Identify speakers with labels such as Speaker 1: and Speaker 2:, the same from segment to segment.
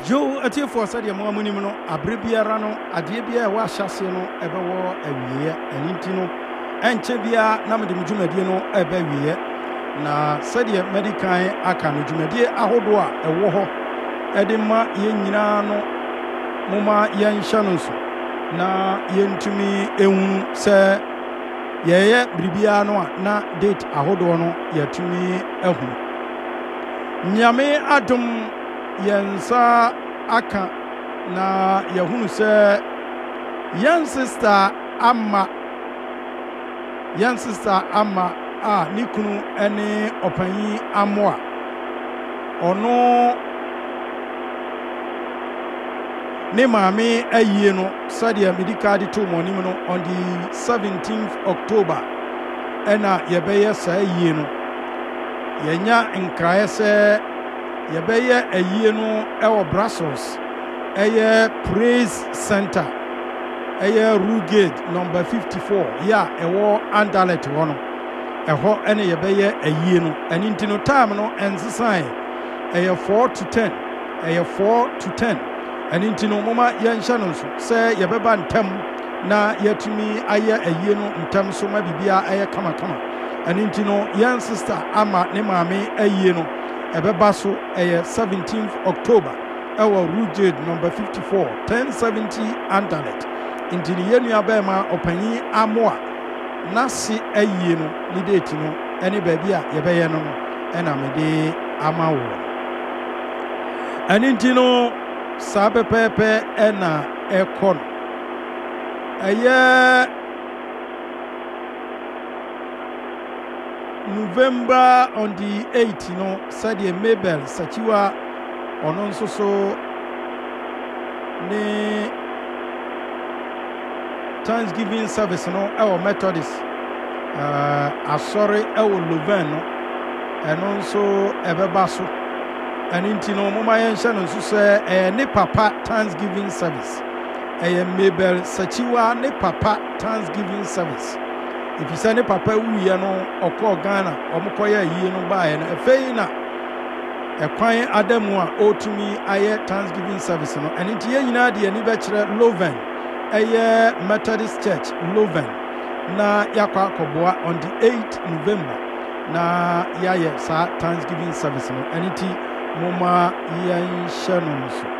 Speaker 1: Joe atie for said mo amuni no abrebiara no ade bia wa hyase no ebewo awie aninti no enche bia na mede dwumadie no ebewie na said medical aka no dwumadie ahodo a ewo ho ede ma ye nyina no moma ye nhya no so na yentumi ehunu se yeye bribia no na date ahodo no yatumi ehunu nyame adom yensa aka na yahunu se yan sister ama a nikunu ene opanyi amoa ono ne maame ayie no sadia medical to monim no on the 17th October ena yebeye sa ayie no yenya nkraye se yebeye ayie no ewo Brussels eye Praise Center eye Rugate number 54 ya ewo Anderlecht wono eho ene yebeye ayie no aninti no time no ensesan eye 4 to 10 eye 4 to 10 aninti no moma yenhya no so se yebeba ntam na yatumi aye ayie no ntam so ma bibia aye kama aninti no yan sister ama ne maame ayie no ebeba so 17th October ewo Rugate number 54 1070 Anderlecht intini yenu abema opanyi amoa nasi ayie no ni date no ene baabi a yebeye no ena mede amawo aninti no sabepepe ena ekon eye November on the 8th, said Mabel Sachiwa on so ne Thanksgiving service our Methodist sorry our Louvain and also Ebebaso and intino mama yensha so say ne papa Thanksgiving service Mabel Sachiwa ne papa Thanksgiving service. If you send a papa we or call Ghana or Mukoya ye no buy and a faina a quiet Adamwa or to me I Thanksgiving service and in Tia the any bachelor Louvain a year Methodist Church Louvain na Yakwa Koboa on the 8th November na Yaya sa Thanksgiving service and it Moma Yan Shannon.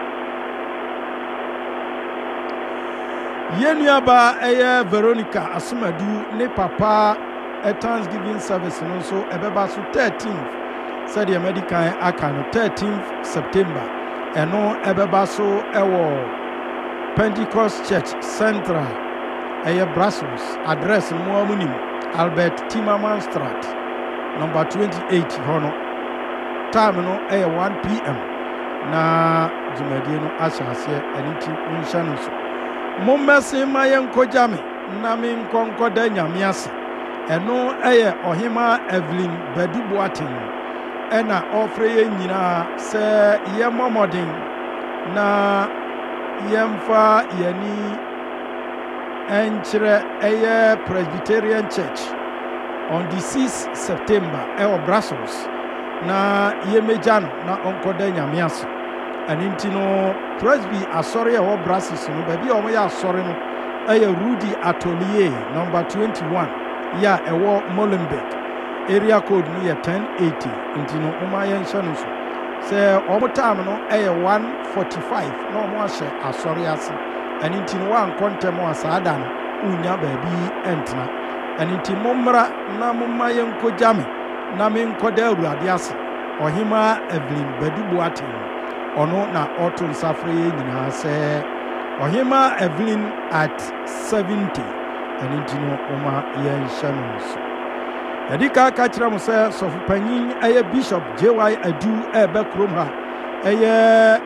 Speaker 1: Yenuaba eye Veronica Asumadu ne papa a Thanksgiving service no so ebeba so 13th said the medical aka no 13th September eno ebeba so ewo Pentecost Church Central eye Brussels address mo amunim Albert Timmerman Straat number 28 hono time no eye 1 p.m. na jumadie no asase aniti nshanu so Mummesi mayen kojame na min konkoda nyamiase eno eye ohima Evelyn Beduboatin ena ofre ye nyina se ye momodin na yemfa yani enchire eye Presbyterian Church on the 6th September Brussels na yemejano na onkoda nyamiase aninti no Presby asori e Brussels no baby o ya asori no Rudy Atelier number 21 ya ewo Molenbeek area code ni 1080 intino uma ya nhano so se o time no 145 no mo ahye asori ase anintino wan kontem asada no unya baby entna aninti momra na momma yenkojame na menkoda awurade ase ohima Evelyn Beduboatin ono na otun safre nyina se ohima Evelyn at 70 anintino oma yenhya no so edika ka kira mo se sofupanyin eye Bishop JY Adu ebe krom ha eye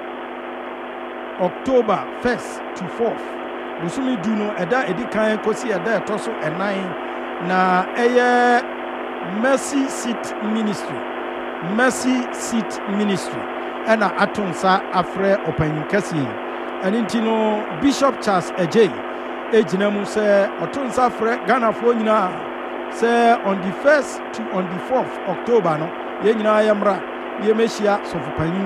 Speaker 1: October 1st to 4th busumi du no eda edikan kosi eda etoso enan na eye Mercy Seat Ministry ena atonsa afre opanyin kasi anintino Bishop Charles Ejay ejinamu se otonsa afre Ghana fo nyina se on the 1st to on the 4th October no ye nyina yamra ye mehia sofupanyin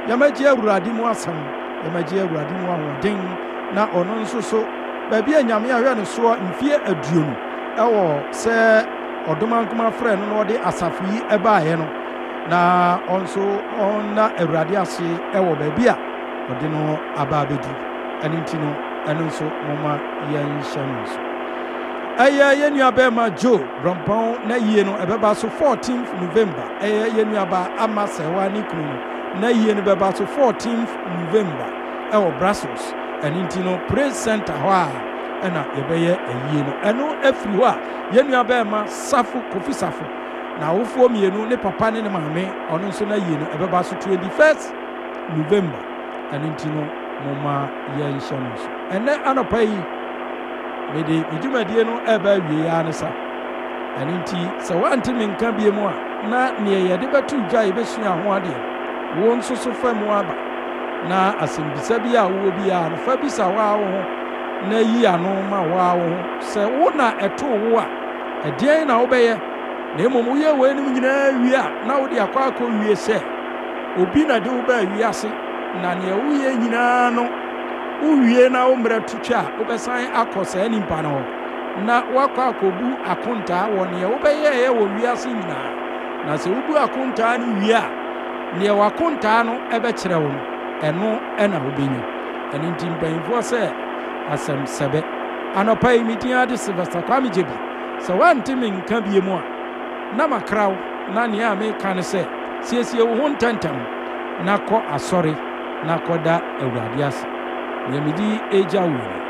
Speaker 1: yɛmagye awurade mu asɛm yɛmagye awurade mu ahoɔden na ɔno nso so baabi a nyame ahwɛ no soɔ mfie aduonu ɛwɔ sɛ ɔdomankoma frɛ no na ɔde asafo yi ɛbaeɛ no na ɔnso ɔnna awurade ase ɛwɔ baabi a ɔde no aba abɛdu ɛno nti no ɛno nso moma yɛnhyɛ no nso ɛyɛ yɛn nuabɛrima Joe Brɔmpɔn na yie no ɛbɛba so 14th November ɛyɛ yɛn nuaba ama sɛwa ne kunu no na yie no bɛba so 14th November ɛwɔ Brussels ɛno nti no Praise Center hɔ a ɛna yɛbɛyɛ ayie no ɛno afiri hɔ a yɛn nuabɛrima Safo Kofi Safo na awofoɔ mmienu ne papa ne ne maame ɔno nso na yie no ɛbɛba so 21st November ɛno nti no moma yɛnhyɛ no nso ɛnɛ anɔpa yi mede medwumadie no ɛba awie ya ne sa ɛno nti sɛ woante me nka bie mu a na neɛ yɛde bɛto dwa yɛbɛsua ho adeɛ wo nso so fa mu aba na asɛmbisa bi a wowɔ biara no fa bisa woa wo ho na yi ano ma woa wo ho sɛ wo na ɛtoo wo a ɛdeɛn na wobɛyɛ na mmom woyɛ wɔanim nyinaa wie a na wode akɔ wie sɛ obi na de wo baa wiase na neɛ woyɛ nyinaa no wowie na wo mmerɛ tutwa a wobɛsan akɔ saa nimpa no hɔ na woakɔ akɔbu akontaa wɔ neɛ wobɛyɛɛyɛ wɔ wiase nyinaa na sɛ wobu akontaa no wie a neɛ wakontaa no ɛbɛkyerɛ wo no ɛno ɛna wobɛnya ɛno nti mpanyimfoɔ sɛ asɛm sɛbɛ anɔpa yi medin ade Sylvester Kwame Gyebi sɛ woante me nka bie mu a na makra wo na nea a meka ne sɛ siesie wo ho ntɛntɛm na kɔ asɔre na kɔda awurade ase nea medi agya wo